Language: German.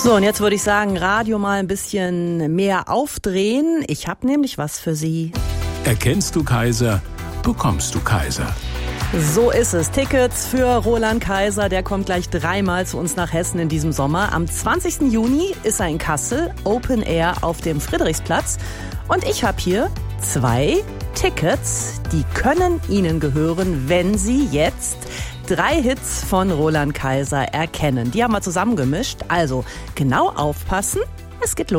So, und jetzt würde ich sagen, Radio mal ein bisschen mehr aufdrehen. Ich habe nämlich was für Sie. Erkennst du Kaiser, bekommst du Kaiser. So ist es. Tickets für Roland Kaiser, der kommt gleich 3-mal zu uns nach Hessen in diesem Sommer. Am 20. Juni ist er in Kassel, Open Air auf dem Friedrichsplatz. Und ich habe hier 2 Tickets, die können Ihnen gehören, wenn Sie jetzt 3 Hits von Roland Kaiser erkennen. Die haben wir zusammengemischt. Also genau aufpassen, es geht los.